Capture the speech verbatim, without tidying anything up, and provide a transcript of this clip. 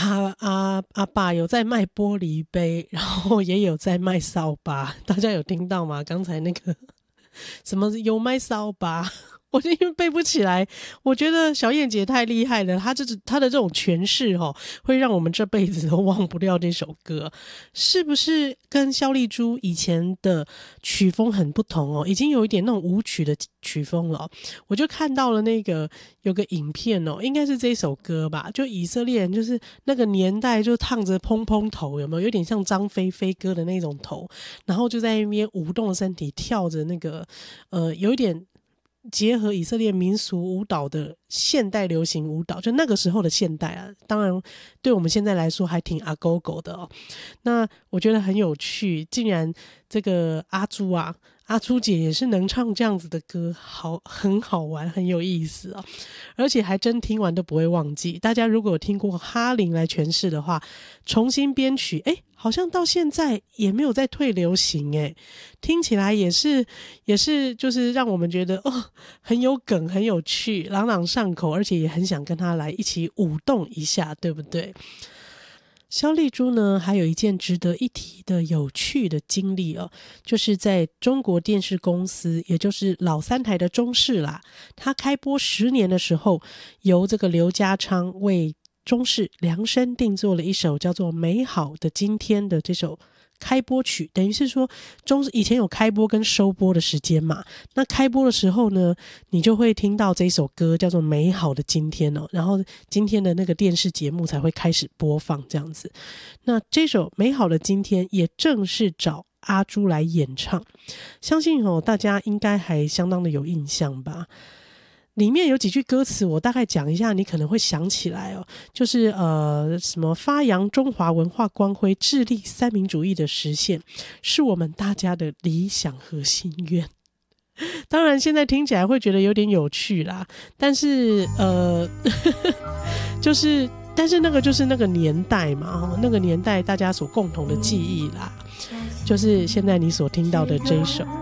阿阿阿爸有在卖玻璃杯，然后也有在卖扫把，大家有听到吗？刚才那个什么有卖扫把，我就因为背不起来，我觉得小燕姐太厉害了，她这她的这种诠释哦，会让我们这辈子都忘不掉这首歌，是不是跟萧丽珠以前的曲风很不同哦？已经有一点那种舞曲的曲风了哦。我就看到了那个有个影片哦，应该是这首歌吧，就以色列人就是那个年代就烫着蓬蓬头，有没有？有点像张飞飞哥的那种头，然后就在那边舞动身体，跳着那个呃，有一点结合以色列民俗舞蹈的现代流行舞蹈，就那个时候的现代啊，当然对我们现在来说还挺阿勾勾的哦。那我觉得很有趣，竟然这个阿朱啊，阿朱姐也是能唱这样子的歌，好很好玩，很有意思哦，而且还真听完都不会忘记。大家如果有听过哈林来诠释的话，重新编曲，哎，好像到现在也没有在退流行，哎，听起来也是也是就是让我们觉得哦很有梗，很有趣，朗朗上口，而且也很想跟他来一起舞动一下，对不对？萧丽珠呢，还有一件值得一提的有趣的经历哦，就是在中国电视公司，也就是老三台的中视啦，它开播十年的时候，由这个刘家昌为中视量身定做了一首叫做《美好的今天》的这首开播曲，等于是说中以前有开播跟收播的时间嘛，那开播的时候呢，你就会听到这首歌叫做《美好的今天》哦，然后今天的那个电视节目才会开始播放这样子。那这首《美好的今天》也正是找阿朱来演唱，相信哦大家应该还相当的有印象吧。里面有几句歌词我大概讲一下，你可能会想起来哦，就是呃什么发扬中华文化光辉，致力三民主义的实现，是我们大家的理想和心愿。当然现在听起来会觉得有点有趣啦，但是呃就是但是那个就是那个年代嘛，那个年代大家所共同的记忆啦，就是现在你所听到的这一首